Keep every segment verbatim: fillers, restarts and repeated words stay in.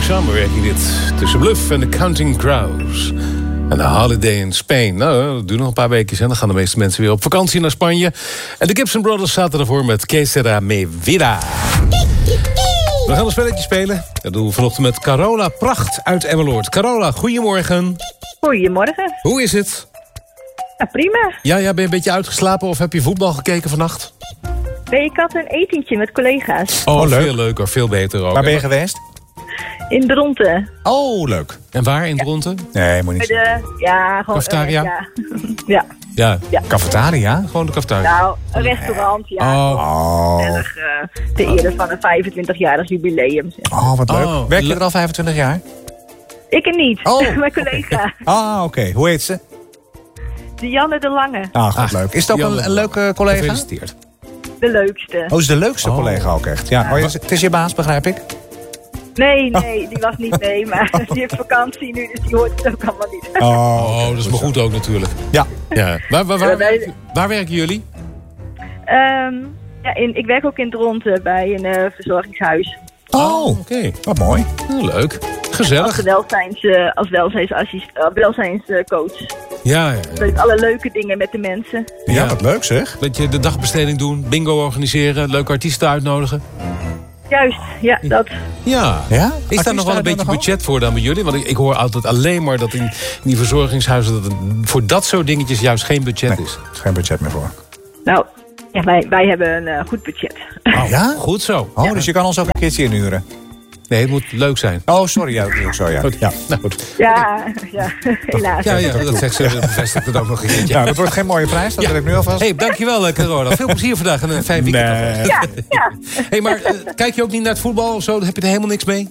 samenwerking dit. Tussen Bluff en de Counting Crows. En de Holiday in Spain. Nou, dat doen nog een paar weken. En dan gaan de meeste mensen weer op vakantie naar Spanje. En de Gibson Brothers zaten ervoor met Que Sera Mi Vida. We gaan een spelletje spelen. Dat doen we vanochtend met Carola Pracht uit Emmeloord. Carola, goedemorgen. Goedemorgen. Hoe is het? Ja, prima. Ja, ja, ben je een beetje uitgeslapen of heb je voetbal gekeken vannacht? Nee, ik had een etentje met collega's. Oh, Oh, leuk. veel leuker, veel beter ook. Waar ben je geweest? In Dronten. Oh, leuk. En waar in Dronten? Nee, moet Bij niet. de, ja, gewoon... Cafetaria? eh, ja. ja. Ja, Cafetaria? gewoon de cafetaria. Nou, een restaurant, ja. Oh, Oh, Gezellig, eh, ter ere van een vijfentwintigjarig jubileum. Zeg. oh wat leuk. Oh, Werk je le- er al vijfentwintig jaar? Ik er niet, Oh, mijn collega. Ah, oké. Okay. Hoe heet ze? Dianne de Lange, Ah, goed, Ah, leuk. Is het ook Dianne een, een leuke collega? gefeliciteerd. de leukste. Oh, is de leukste Oh. collega ook echt. Ja. Oh, het is je baas, begrijp ik? Nee, nee, die was niet mee, maar die heeft vakantie nu, dus die hoort het ook allemaal niet. Oh, dat is maar goed ook natuurlijk. Ja. Ja. Waar, waar, waar, Ja, wij- waar werken jullie? Ehm, ja, in, ik werk ook in Dronten bij een eh, verzorgingshuis. Oh, Oké. wat mooi. Nou, leuk. Als, Gezellig. welzijns, eh, als welzijnsassist, uh, welzijnscoach. Ja, ja. Dat ik alle leuke dingen met de mensen. Ja, Ja. wat leuk zeg. Dat je de dagbesteding doen, bingo organiseren, leuke artiesten uitnodigen. Juist, ja, dat. Ja. Ja? Is daar nog wel een beetje budget voor dan bij jullie? Want ik, ik hoor altijd alleen maar dat in, in die verzorgingshuizen... dat het voor dat soort dingetjes juist geen budget Nee, is. er is geen budget meer voor. Nou, ja, wij, wij hebben een eh, goed budget. Oh, ja? Goed zo. Oh, dus je kan ons ook een keertje inhuren. Nee, het moet leuk zijn. Oh, sorry. Ja, dat is ook zo, ja. Goed. Ja. Nou goed. Ja, ja, helaas. Ja, ja, dat zegt ze, dat bevestigt het ook nog een keertje. Nou, dat wordt geen mooie prijs, dat Ja. wil ik nu alvast. Hey, dankjewel eh, Carola. Veel plezier vandaag en een fijn weekend. Nee. alvast. Ja, ja. Hey, maar eh, kijk je ook niet naar het voetbal of zo? Heb je er helemaal niks mee?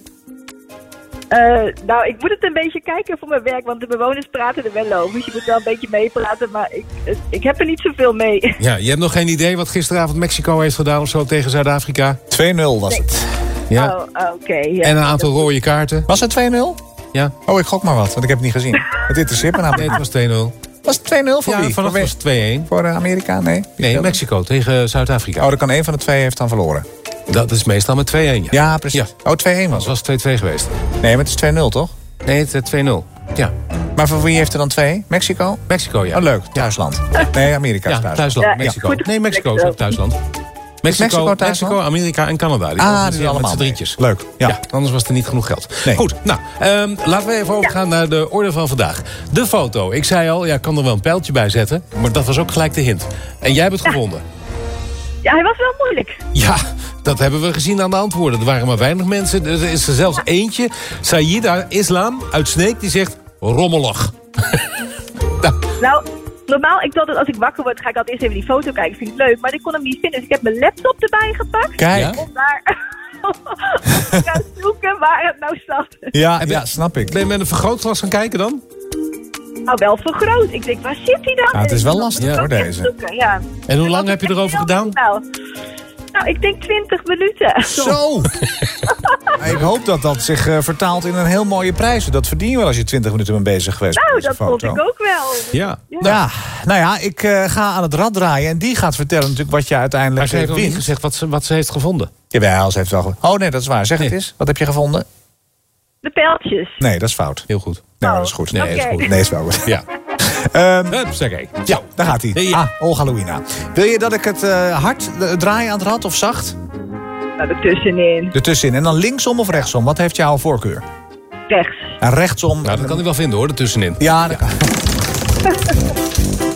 Eh, nou, ik moet het een beetje kijken voor mijn werk, want de bewoners praten er wel over. Dus je moet wel een beetje meepraten, maar ik, eh, ik heb er niet zoveel mee. Ja, je hebt nog geen idee wat gisteravond Mexico heeft gedaan of zo tegen Zuid-Afrika? twee nul was het. Ja. Oh, oké. ja. En een aantal rode kaarten. Was het twee nul? Ja. Oh, ik gok maar wat, want ik heb het niet gezien. Het interesseert me Nee, namelijk. het was twee nul. Was het twee nul voor Ja, wie? vanaf voor, was het twee één. voor eh, Amerika? Nee. Nee, Mexico tegen Zuid-Afrika. Oh, dan kan één van de twee heeft dan verloren. Dat is meestal met twee één, ja. Ja, precies. Ja. Oh, twee één was Dat het. was twee twee geweest. Nee, maar het is twee nul, toch? Nee, het is twee nul. Ja. Maar voor wie heeft er dan twee? Mexico? Mexico, ja. Oh, leuk. Thuisland. Nee, Amerika is Ja, thuisland. thuisland. Ja, Mexico. goed. Nee, Mexico is Mexico. ook thuisland. Mexico, Mexico Mexico, thuisland? Amerika en Canada. Die Ah, organiseren die met allemaal z'n mee. drietjes. Leuk. Ja. Ja. anders was er niet genoeg geld. Nee. Goed, nou, ehm, laten we even overgaan naar de orde van vandaag. De foto. Ik zei al, ja, ik kan er wel een pijltje bij zetten. Maar dat was ook gelijk de hint. En jij hebt het gevonden. Ja, hij was wel moeilijk. Ja, dat hebben we gezien aan de antwoorden. Er waren maar weinig mensen. Er is er zelfs eentje. Sayyida Islam uit Sneek, die zegt rommelig. nou, Nou, normaal, ik dacht dat als ik wakker word, ga ik altijd eerst even die foto kijken. Vind ik leuk, maar ik kon hem niet vinden. Dus ik heb mijn laptop erbij gepakt. Kijk. Ja? Om daar te gaan zoeken waar het nou zat. Ja, En ja, ben- snap ik. ben je met een vergrootglas gaan kijken dan? Nou, wel vergroot. Ik denk, waar zit hij dan? Ja, het is wel En ik lastig, moest hoor, ook echt deze. zoeken, ja. En hoe lang Dat heb je was erover echt gedaan? heel snel. Nou, ik denk twintig minuten. Zo! Ik hoop dat dat zich eh, vertaalt in een heel mooie prijs. Dat verdien je wel als je twintig minuten bent bezig geweest. Nou, met deze dat vond foto. ik ook wel. Ja. Ja, nou ja, ik eh, ga aan het rad draaien. En die gaat vertellen natuurlijk wat je uiteindelijk Maar ze heeft eh, nog niet wint. gezegd wat ze, wat ze heeft gevonden. Jawel, ze heeft wel... ge- Oh nee, dat is waar. Zeg het Nee. eens. Wat heb je gevonden? De pijltjes. Nee, dat is fout. Heel goed. Nee, Oh, dat is goed. Nee, oké. is goed. Nee, is wel goed. Ja. Ehm, Hup, zeg ik. ja, daar gaat hij. Ja. Ah, Olga Louina. Wil je dat ik het eh, hard eh, draai aan het rad of zacht? Nou, ertussenin. Ertussenin. En dan linksom of rechtsom? Wat heeft jouw voorkeur? Rechts. En rechtsom. Nou, dat kan hij wel vinden hoor, ertussenin. Ja, dat kan.